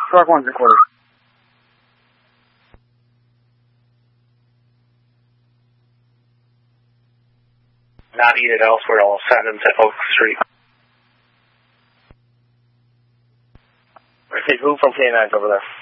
Truck 1 3/4. Not needed elsewhere, I'll send him to Oak Street. Okay, who from K9's over there?